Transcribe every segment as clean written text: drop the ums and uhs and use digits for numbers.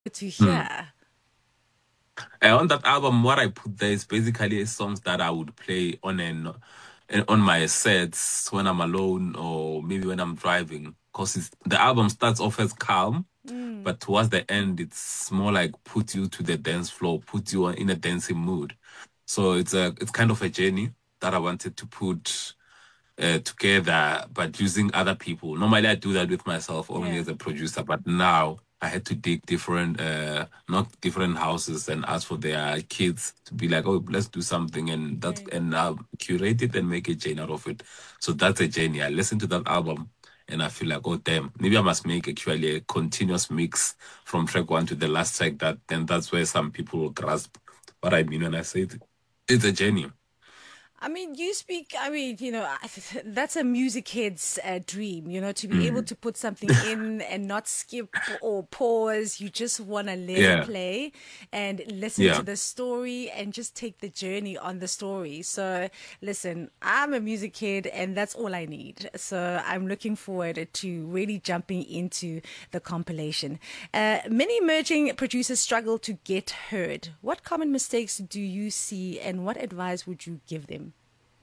To Hmm. hear. On that album, what I put there is basically songs that I would play on my sets when I'm alone or maybe when I'm driving. Because the album starts off as calm, Mm, but towards the end, it's more like put you to the dance floor, put you in a dancing mood. So it's kind of a journey that I wanted to put together, but using other people. Normally, I do that with myself only yeah. as a producer, but now I had to dig different, not different houses and ask for their kids to be like, oh, let's do something, and that's Right. and curate it and make a journey out of it. So that's a journey. I listened to that album. And I feel like, oh damn, maybe I must make actually a continuous mix from track one to the last track. Then that's where some people will grasp what I mean when I say it's a journey. I mean, that's a music head's dream, to be able Mm. to put something in and not skip or pause. You just want to let it Yeah, play and listen to yeah. the story and just take the journey on the story. So, listen, I'm a music head and that's all I need. So, I'm looking forward to really jumping into the compilation. Many emerging producers struggle to get heard. What common mistakes do you see and what advice would you give them?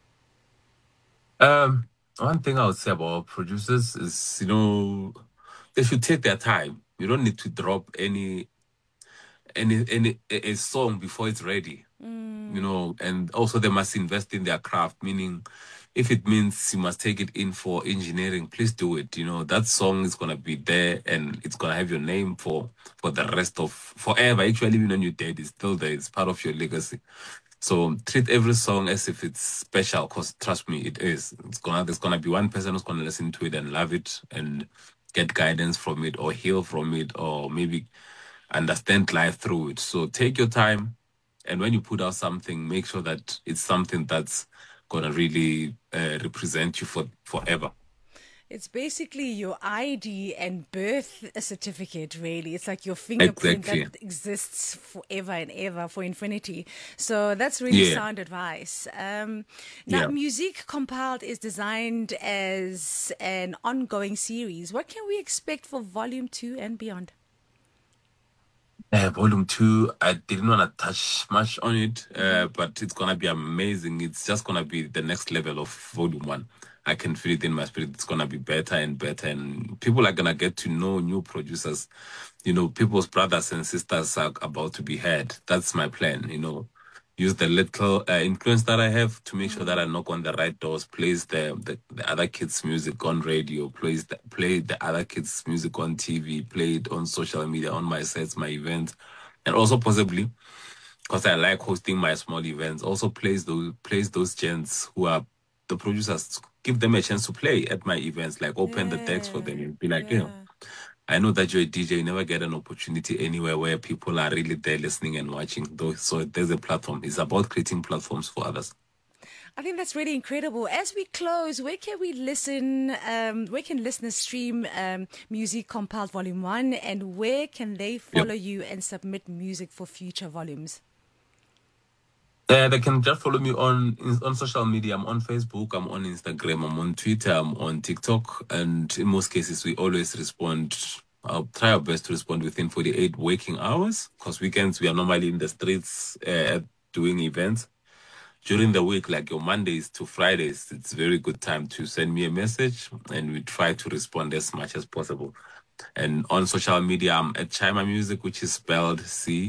One thing I would say about producers is, they should take their time. You don't need to drop any a song before it's ready. And also they must invest in their craft, meaning if it means you must take it in for engineering, please do it. That song is gonna be there and it's gonna have your name for the rest of forever. Actually, even when you're dead, it's still there. It's part of your legacy. So treat every song as if it's special, because trust me, it is. There's gonna be one person who's gonna listen to it and love it and get guidance from it or heal from it or maybe understand life through it. So take your time, and when you put out something, make sure that it's something that's gonna really represent you for forever. It's basically your ID and birth certificate, really. It's like your fingerprint that Exactly. exists forever and ever for infinity. So that's really Yeah. sound advice. Now, Yeah. Music Compiled is designed as an ongoing series. What can we expect for Volume 2 and beyond? Volume two, I didn't want to touch much on it, Hmm. but it's gonna be amazing. It's just gonna be the next level of volume one. I can feel it in my spirit. It's gonna be better and better, and people are gonna get to know new producers. People's brothers and sisters are about to be heard. That's my plan. Use the little influence that I have to make sure that I knock on the right doors, plays the other kids' music on radio, play the other kids' music on TV, play it on social media, on my sets, my events, and also possibly because I like hosting my small events, also plays those gents who are the producers. Give them a chance to play at my events, like open the decks for them Yeah, and be like, yeah. I know that you're a DJ, you never get an opportunity anywhere where people are really there listening and watching. Though, so there's a platform. It's about creating platforms for others. I think that's really incredible. As we close, where can we listen? Where can listeners stream Music Compiled Volume 1? And where can they Yep. follow you and submit music for future volumes? They can just follow me on social media. I'm on Facebook, I'm on Instagram, I'm on Twitter, I'm on TikTok, and in most cases we always respond. I'll try our best to respond within 48 waking hours because weekends we are normally in the streets doing events. During the week, like your Mondays to Fridays, it's very good time to send me a message and we try to respond as much as possible. And on social media, I'm at Chima Music, which is spelled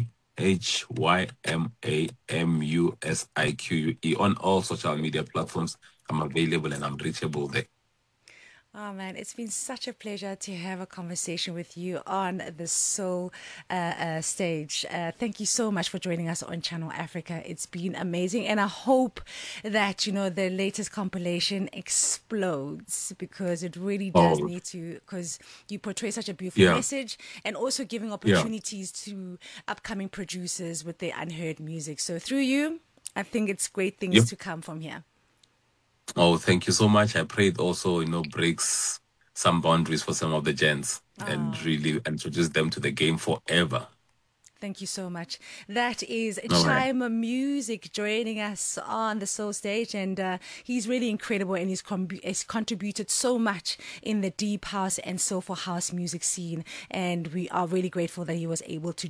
CHYMAMUSIQUE. On all social media platforms, I'm available and I'm reachable there. Oh man, it's been such a pleasure to have a conversation with you on the Soul stage. Thank you so much for joining us on Channel Africa. It's been amazing, and I hope that the latest compilation explodes because it really does Oh, need to. Because you portray such a beautiful yeah, message, and also giving yeah, opportunities to upcoming producers with their unheard music. So through you, I think it's great things yep. to come from here. Oh, thank you so much. I pray it also, breaks some boundaries for some of the gents and Oh. really introduce them to the game forever. Thank you so much. That is All right. Chime Music joining us on the Soul Stage, and he's really incredible, and he's contributed so much in the deep house and soulful house music scene, and we are really grateful that he was able to